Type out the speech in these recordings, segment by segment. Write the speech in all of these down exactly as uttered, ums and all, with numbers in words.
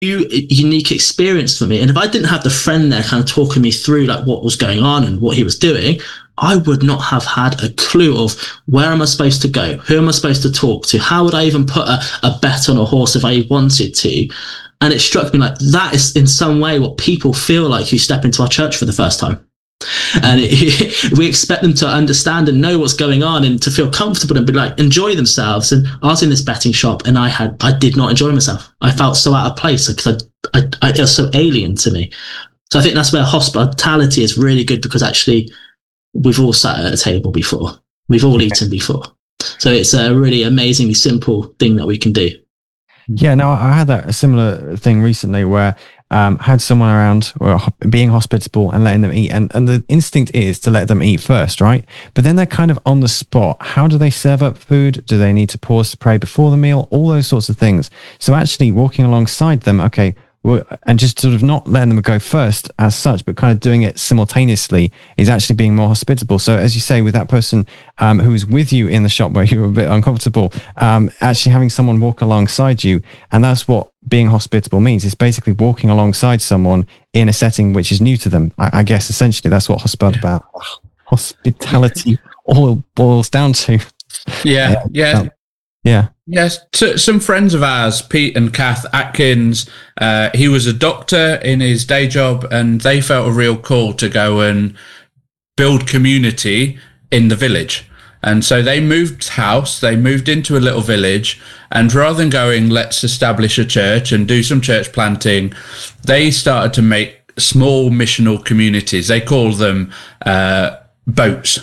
new, unique experience for me. And if I didn't have the friend there kind of talking me through like what was going on and what he was doing, I would not have had a clue of where am I supposed to go? Who am I supposed to talk to? How would I even put a, a bet on a horse if I wanted to? And it struck me like that is in some way what people feel like who step into our church for the first time. And it, we expect them to understand and know what's going on and to feel comfortable and be like, enjoy themselves. And I was in this betting shop and I had, I did not enjoy myself. I felt so out of place because I, I, I, it was so alien to me. So I think that's where hospitality is really good, because actually we've all sat at a table before. We've all eaten before. So it's a really amazingly simple thing that we can do. Yeah, no, I had that a similar thing recently where um had someone around or being hospitable and letting them eat, and, and the instinct is to let them eat first, right? But then they're kind of on the spot. How do they serve up food? Do they need to pause to pray before the meal? All those sorts of things. So actually walking alongside them, okay, well, and just sort of not letting them go first as such, but kind of doing it simultaneously is actually being more hospitable. So as you say, with that person um, who was with you in the shop where you were a bit uncomfortable, um, actually having someone walk alongside you. And that's what being hospitable means. It's basically walking alongside someone in a setting which is new to them. I, I guess essentially that's what hospitality yeah. about hospitality all boils down to. Yeah, yeah. yeah. Um, yeah. Yes, so some friends of ours, Pete and Kath Atkins, uh, he was a doctor in his day job, and they felt a real call to go and build community in the village. And so they moved house, they moved into a little village, and rather than going, let's establish a church and do some church planting, they started to make small missional communities. They call them uh, boats.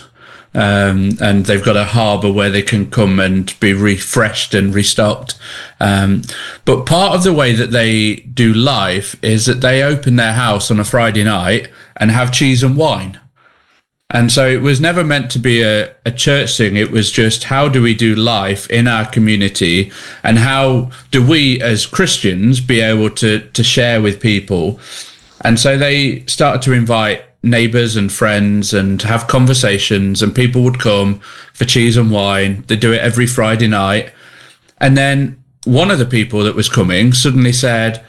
Um, and they've got a harbour where they can come and be refreshed and restocked. Um, but part of the way that they do life is that they open their house on a Friday night and have cheese and wine. And so it was never meant to be a, a church thing. It was just, how do we do life in our community? And how do we as Christians be able to, to share with people? And so they started to invite neighbours and friends and have conversations, and people would come for cheese and wine. They do it every Friday night. And then one of the people that was coming suddenly said,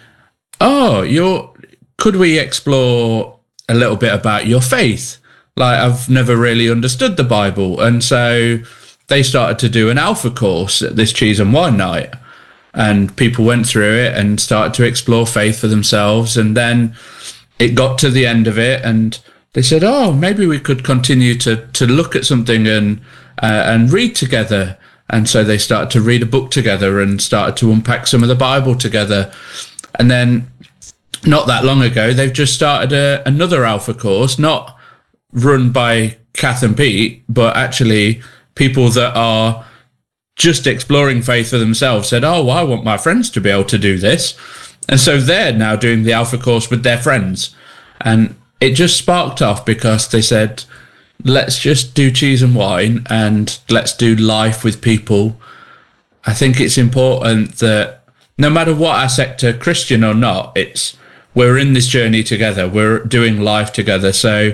oh, you're, could we explore a little bit about your faith? Like, I've never really understood the Bible. And so they started to do an alpha course at this cheese and wine night, and people went through it and started to explore faith for themselves. And then it got to the end of it, and they said, oh, maybe we could continue to to look at something and uh, and read together. And so they started to read a book together and started to unpack some of the Bible together. And then not that long ago, they've just started a, another alpha course, not run by Kath and Pete, but actually people that are just exploring faith for themselves said, oh, well, I want my friends to be able to do this. And so they're now doing the alpha course with their friends. And it just sparked off because they said, let's just do cheese and wine and let's do life with people. I think it's important that no matter what our sector, Christian or not, it's we're in this journey together. We're doing life together. So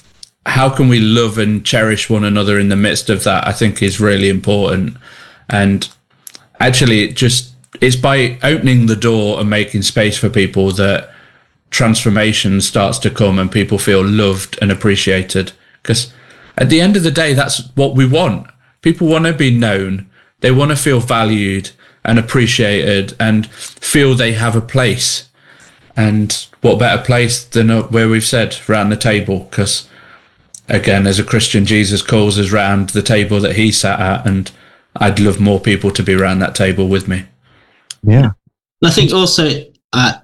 how can we love and cherish one another in the midst of that, I think is really important. And actually, it just it's by opening the door and making space for people that transformation starts to come and people feel loved and appreciated. Because at the end of the day, that's what we want. People want to be known. They want to feel valued and appreciated and feel they have a place. And what better place than where we've said, around the table? Because again, as a Christian, Jesus calls us round the table that he sat at, and I'd love more people to be around that table with me. Yeah. I think also uh,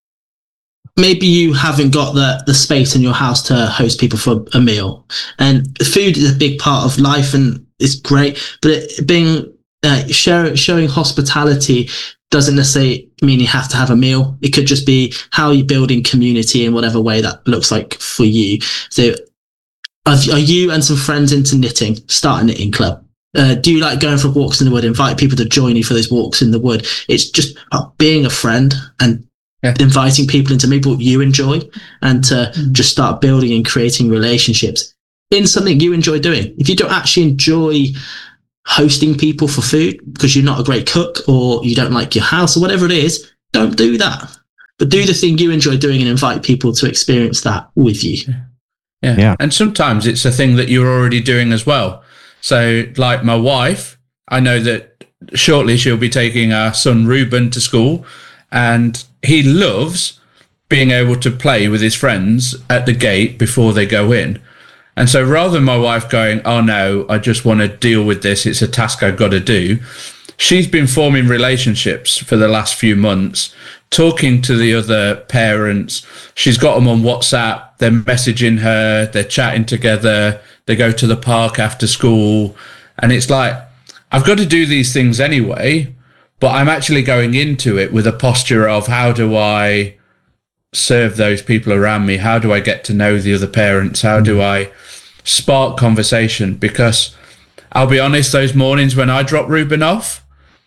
maybe you haven't got the, the space in your house to host people for a meal, and food is a big part of life and it's great, but it, being uh, share, showing hospitality doesn't necessarily mean you have to have a meal. It could just be how you're building community in whatever way that looks like for you. So are, are you and some friends into knitting? Start a knitting club. Uh, do you like going for walks in the wood? Invite people to join you for those walks in the wood. It's just about being a friend and yeah. inviting people into maybe what you enjoy, and to mm. just start building and creating relationships in something you enjoy doing. If you don't actually enjoy hosting people for food because you're not a great cook or you don't like your house or whatever it is, don't do that. but do the thing you enjoy doing and invite people to experience that with you. Yeah. Yeah. And sometimes it's a thing that you're already doing as well. So like my wife, I know that shortly she'll be taking our son Ruben to school, and he loves being able to play with his friends at the gate before they go in. And so rather than my wife going, oh no, I just want to deal with this, it's a task I've got to do, she's been forming relationships for the last few months, talking to the other parents. She's got them on WhatsApp, they're messaging her, they're chatting together, they go to the park after school. And it's like, I've got to do these things anyway, but I'm actually going into it with a posture of how do I serve those people around me? How do I get to know the other parents? How do I spark conversation? Because I'll be honest, those mornings when I drop Ruben off,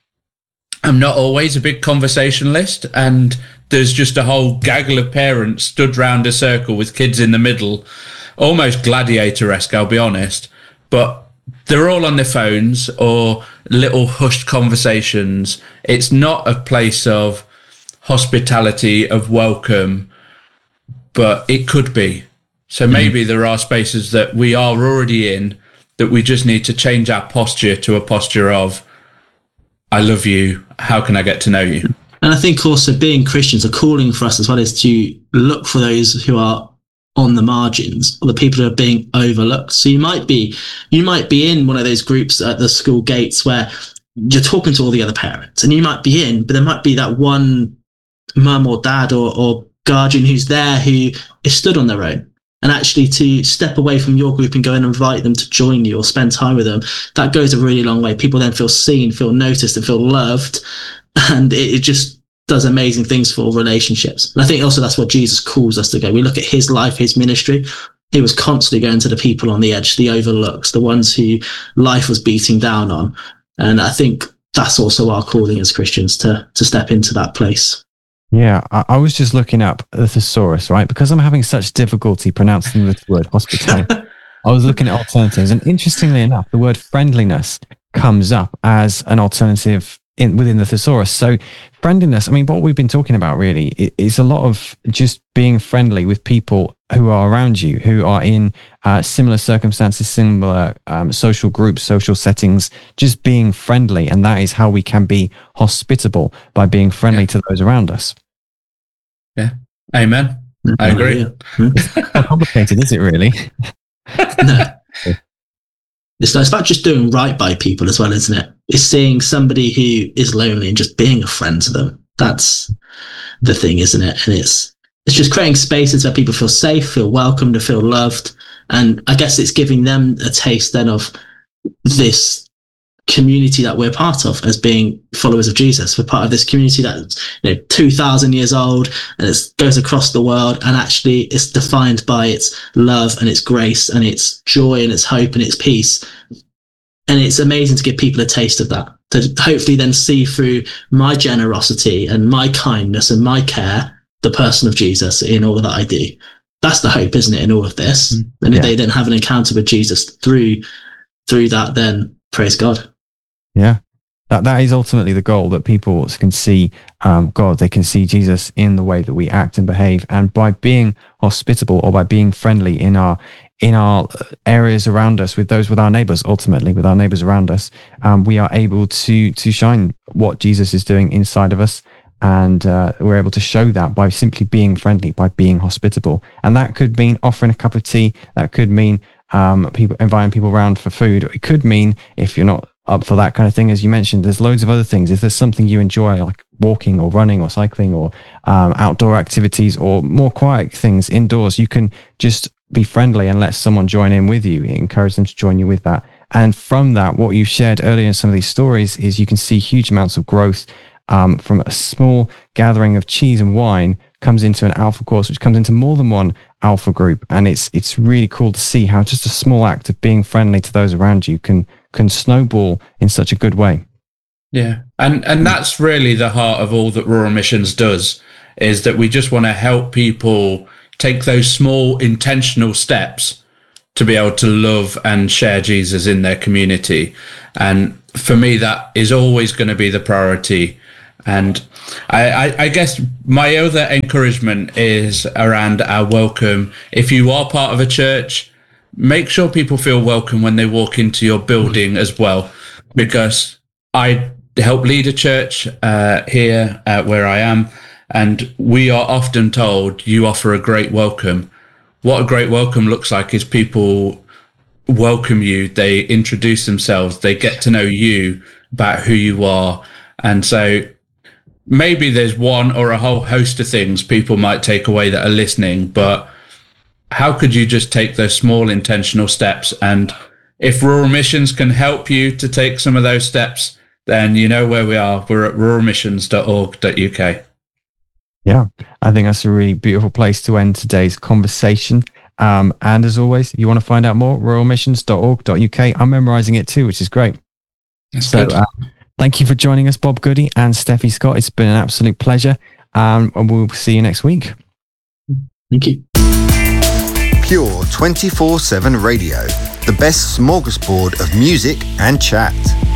I'm not always a big conversationalist, and there's just a whole gaggle of parents stood round a circle with kids in the middle, almost gladiator-esque, I'll be honest, but they're all on their phones or little hushed conversations. It's not a place of hospitality, of welcome, but it could be. So maybe mm. there are spaces that we are already in that we just need to change our posture to a posture of, I love you, how can I get to know you? And I think also being Christians, a calling for us as well is to look for those who are on the margins, or the people who are being overlooked. So you might be, you might be in one of those groups at the school gates where you're talking to all the other parents, and you might be in, but there might be that one mum or dad or, or guardian who's there who is stood on their own. And actually to step away from your group and go and invite them to join you or spend time with them, that goes a really long way. People then feel seen, feel noticed, and feel loved. And it, it just does amazing things for relationships. And I think also that's what Jesus calls us to go. We look at his life, his ministry. He was constantly going to the people on the edge, the overlooked, the ones who life was beating down on. And I think that's also our calling as Christians, to to step into that place. Yeah, I, I was just looking up the thesaurus, right? Because I'm having such difficulty pronouncing the word hospitality. I was looking at alternatives, and interestingly enough, the word friendliness comes up as an alternative in within the thesaurus. So friendliness, I mean, what we've been talking about really is a lot of just being friendly with people who are around you, who are in uh, similar circumstances, similar um, social groups, social settings, just being friendly. And that is how we can be hospitable, by being friendly yeah. to those around us. Yeah. Amen. I agree. It's not complicated, is it really? No. It's, it's about just doing right by people as well, isn't it? It's seeing somebody who is lonely and just being a friend to them. That's the thing, isn't it? And it's it's just creating spaces where people feel safe, feel welcomed, and feel loved. And I guess it's giving them a taste then of this community that we're part of as being followers of Jesus. We're part of this community that's, you know, two thousand years old, and it goes across the world, and actually it's defined by its love and its grace and its joy and its hope and its peace. And it's amazing to give people a taste of that, to hopefully then see through my generosity and my kindness and my care the person of Jesus in all that I do. That's the hope, isn't it, in all of this? Mm, and if yeah. they then have an encounter with Jesus through through that, then praise God. Yeah, that that is ultimately the goal, that people can see um, God. They can see Jesus in the way that we act and behave, and by being hospitable or by being friendly in our in our areas around us, with those with our neighbors, ultimately with our neighbors around us, um, we are able to to shine what Jesus is doing inside of us. And uh, we're able to show that by simply being friendly, by being hospitable. And that could mean offering a cup of tea. That could mean um, people inviting people around for food. It could mean, if you're not up for that kind of thing, as you mentioned, there's loads of other things. If there's something you enjoy, like walking or running or cycling or um, outdoor activities or more quiet things indoors, you can just be friendly and let someone join in with you. Encourage them to join you with that. And from that, what you've shared earlier in some of these stories is you can see huge amounts of growth. Um, from a small gathering of cheese and wine comes into an alpha course, which comes into more than one alpha group. And it's it's really cool to see how just a small act of being friendly to those around you can can snowball in such a good way. Yeah. And and that's really the heart of all that Rural Missions does, is that we just want to help people take those small intentional steps to be able to love and share Jesus in their community. And for me, that is always going to be the priority. And I, I, I guess my other encouragement is around our welcome. If you are part of a church, make sure people feel welcome when they walk into your building as well, because I help lead a church uh, here uh, where I am, and we are often told you offer a great welcome. What a great welcome looks like is people welcome you, they introduce themselves, they get to know you about who you are. And so maybe there's one or a whole host of things people might take away that are listening, but how could you just take those small intentional steps? And if Rural Missions can help you to take some of those steps, then you know where we are. We're at rural missions dot org dot U K. Yeah, I think that's a really beautiful place to end today's conversation. Um, and as always, if you want to find out more, rural missions dot org dot U K. I'm memorizing it too, which is great. That's so good. Uh, thank you for joining us, Bob Goody and Steffi Scott. It's been an absolute pleasure. Um, and we'll see you next week. Thank you. Pure twenty-four seven Radio, the best smorgasbord of music and chat.